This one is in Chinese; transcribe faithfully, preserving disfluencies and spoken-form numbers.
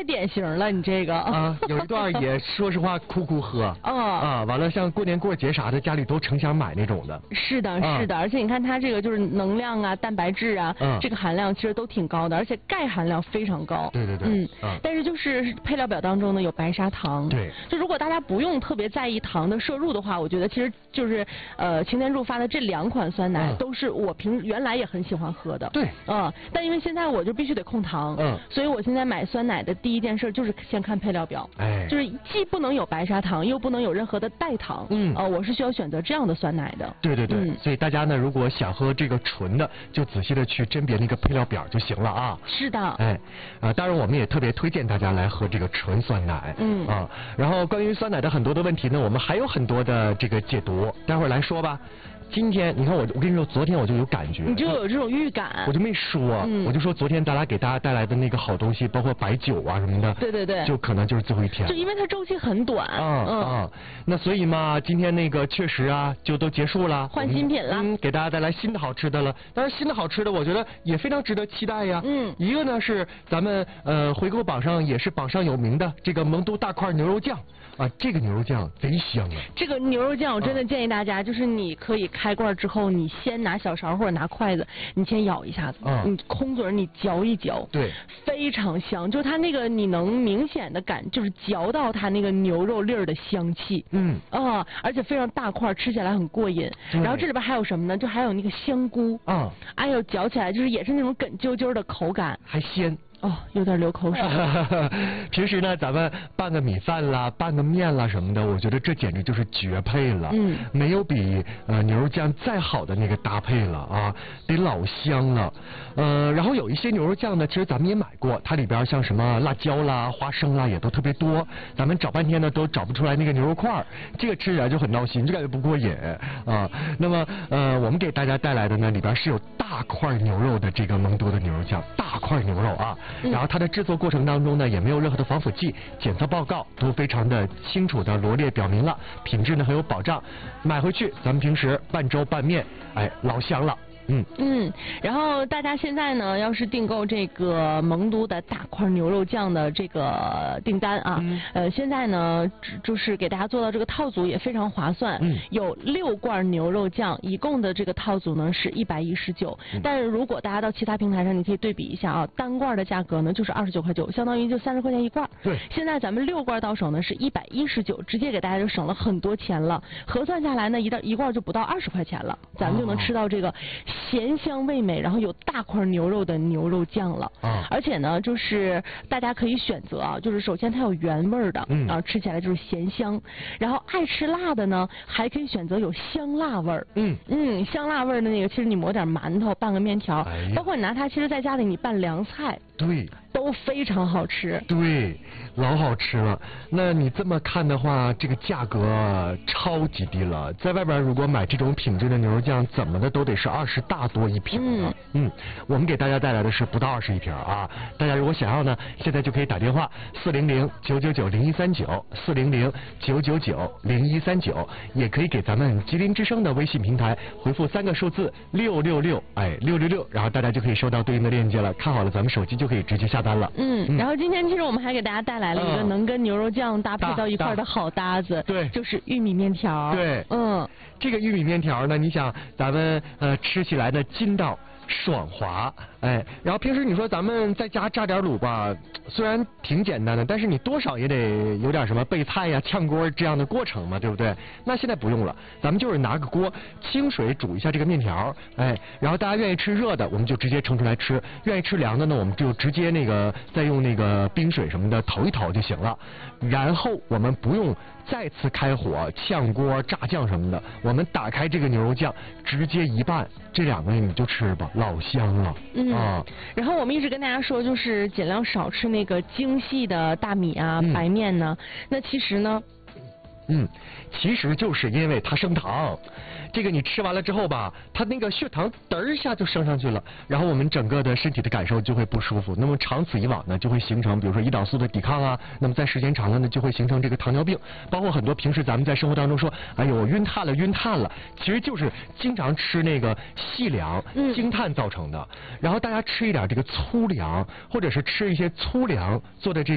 典型了，你这个啊，有一段也说实话哭哭喝。 哦啊，完了像过年过节啥的，家里都成想买那种的。 是的， 啊、 是的，而且你看它这个就是能量啊、蛋白质啊， 嗯、 这个含量其实都挺高的，而且钙含量非常高。 对对对。 嗯。 啊、 但是就是配料表当中呢有白砂糖。 对。 就如果大家不用特别在意糖的摄入的话，我觉得其实就是呃擎天柱发的这两款酸奶、嗯、都是我平原来也很喜欢喝的。 对。 嗯。但因为现在我就必须得控糖。嗯。所以我现在买酸奶的第一件事就是先看配料表。哎。就是既不能有白砂糖，又不能有任何的代糖。嗯。呃，我是需要选择这样的酸奶的。 对对对。嗯、所以大家呢，如果想喝这个纯的，就仔细的去甄别那个配料表就行了啊。 是的。 哎，啊，当然我们也特别推荐大家来喝这个纯酸奶。嗯。啊，然后关于酸奶的很多的问题呢，我们还有很多的这个解读，待会儿来说吧。今天你看我，我跟你说，昨天我就有感觉， 你就有这种预感， 我就没说，嗯、我就说昨天咱俩给大家带来的那个好东西，包括白酒啊什么的， 对对对， 就可能就是最后一天， 就因为它周期很短， 嗯嗯，嗯那所以嘛，今天那个确实啊，就都结束了， 换新品了， 嗯，给大家带来新的好吃的了。但是新的好吃的，我觉得也非常值得期待呀。嗯，一个呢是咱们呃回购榜上也是榜上有名的这个蒙都大块牛肉酱啊，这个牛肉酱贼香啊。 这个牛肉酱我真的建议大家，就是你可以开罐之后。你先拿小勺或者拿筷子，你先咬一下子，嗯、你空嘴你嚼一嚼， 对，非常香。就它那个你能明显的感，就是嚼到它那个牛肉粒儿的香气，嗯啊，而且非常大块，吃起来很过瘾。然后这里边还有什么呢？就还有那个香菇，啊，哎呦，嚼起来就是也是那种梗啾啾的口感， 还鲜。 哦，有点流口水。 平时呢，咱们拌个米饭啦，拌个面啦什么的，我觉得这简直就是绝配了。嗯，没有比呃牛肉酱再好的那个搭配了啊，得老香了。呃，然后有一些牛肉酱呢，其实咱们也买过，它里边像什么辣椒啦、花生啦，也都特别多。咱们找半天呢，都找不出来那个牛肉块，这个吃起来就很闹心，就感觉不过瘾啊。那么呃，我们给大家带来的呢，里边是有大块牛肉的这个蒙都的牛肉酱，大块牛肉啊。然后它的制作过程当中呢，也没有任何的防腐剂，检测报告都非常的清楚的罗列表明了，品质呢很有保障。买回去咱们平时拌粥拌面，哎，老香了。嗯嗯，然后大家现在呢，要是订购这个蒙都的大块牛肉酱的这个订单啊，嗯、呃，现在呢就是给大家做到这个套组也非常划算，嗯、有六罐牛肉酱，一共的这个套组呢是一百一十九，但是如果大家到其他平台上，你可以对比一下啊，单罐的价格呢就是二十九块九，相当于就三十块钱一罐。 对， 现在咱们六罐到手呢是一百一十九，直接给大家就省了很多钱了，核算下来呢一袋一罐就不到二十块钱了，咱们就能吃到这个。咸香味美，然后有大块牛肉的牛肉酱了。啊，而且呢，就是大家可以选择啊，就是首先它有原味的，嗯、啊，吃起来就是咸香。然后爱吃辣的呢，还可以选择有香辣味儿。嗯嗯，香辣味儿的那个，其实你抹点馒头，拌个面条，哎、包括你拿它，其实在家里你拌凉菜， 对， 都非常好吃。 对，老好吃了。那你这么看的话，这个价格超级低了。在外边如果买这种品质的牛肉酱，怎么的都得是二十大多一瓶了。嗯, 嗯，我们给大家带来的是不到二十一瓶啊。大家如果想要呢，现在就可以打电话四零零九九九零一三九四零零九九九零一三九，也可以给咱们吉林之声的微信平台回复三个数字六六六，哎六六六，然后大家就可以收到对应的链接了。看好了，咱们手机就可以直接下单了。 嗯，嗯然后今天其实我们还给大家带来了一个能跟牛肉酱搭配到一块的好搭子，对，就是玉米面条。 对，嗯，这个玉米面条呢，你想咱们呃吃起来的筋道。爽滑，哎，然后平时你说咱们在家炸点卤吧，虽然挺简单的，但是你多少也得有点什么备菜呀、炝锅这样的过程嘛，对不对？那现在不用了，咱们就是拿个锅，清水煮一下这个面条，哎，然后大家愿意吃热的，我们就直接盛出来吃；愿意吃凉的呢，我们就直接那个再用那个冰水什么的投一投就行了。然后我们不用再次开火炝锅炸酱什么的，我们打开这个牛肉酱，直接一拌，这两个你就吃吧。老香了，嗯啊。 然后我们一直跟大家说，就是尽量少吃那个精细的大米啊、嗯、白面呢。那其实呢， 嗯，其实就是因为它升糖。这个你吃完了之后吧，它那个血糖嘚儿一下就升上去了，然后我们整个的身体的感受就会不舒服。那么长此以往呢，就会形成比如说胰岛素的抵抗啊，那么在时间长了呢，就会形成这个糖尿病。包括很多平时咱们在生活当中说，哎呦我晕碳了晕碳了，其实就是经常吃那个细粮、精碳造成的。然后大家吃一点这个粗粮，或者是吃一些粗粮做的这